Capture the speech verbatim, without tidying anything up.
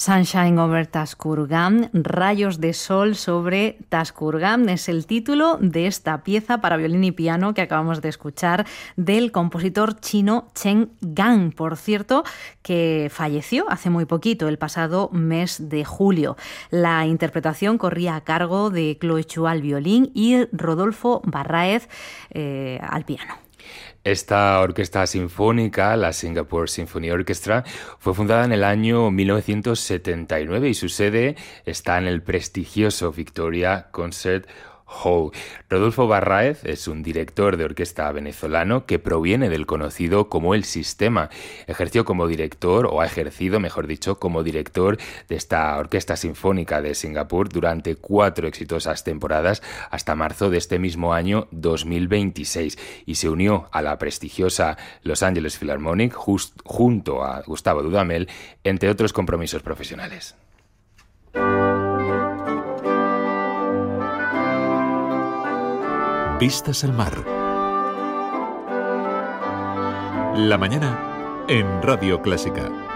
Sunshine over Tashkurgan, Rayos de Sol sobre Tashkurgan, es el título de esta pieza para violín y piano que acabamos de escuchar del compositor chino Chen Gang, por cierto, que falleció hace muy poquito, el pasado mes de julio. La interpretación corría a cargo de Chloe Chu al violín y Rodolfo Barraez eh, al piano. Esta orquesta sinfónica, la Singapore Symphony Orchestra, fue fundada en el año mil novecientos setenta y nueve y su sede está en el prestigioso Victoria Concert Hall. Rodolfo Barraez es un director de orquesta venezolano que proviene del conocido como El Sistema. Ejerció como director, o ha ejercido, mejor dicho, como director de esta orquesta sinfónica de Singapur durante cuatro exitosas temporadas hasta marzo de este mismo año dos mil veintiséis y se unió a la prestigiosa Los Angeles Philharmonic just, junto a Gustavo Dudamel, entre otros compromisos profesionales. Vistas al mar. La mañana en Radio Clásica.